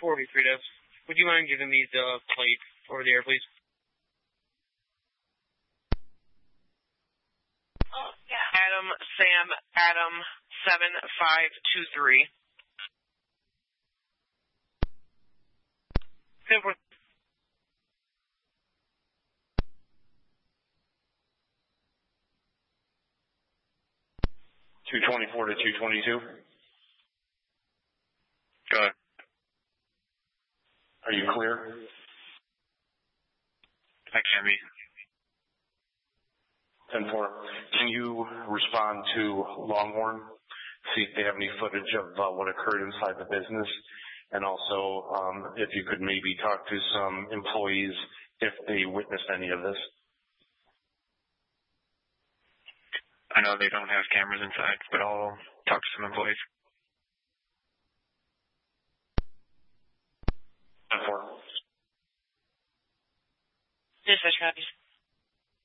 43 deaths. Would you mind giving me the plate over the air, please? Oh, yeah. Adam, Sam, Adam, 7523. 224 to 222. Go ahead. Are you clear? I can be. 10-4. Can you respond to Longhorn, see if they have any footage of what occurred inside the business? And also, if you could maybe talk to some employees if they witnessed any of this. I know they don't have cameras inside, but I'll talk to some employees. 10-4. Dispatch copies.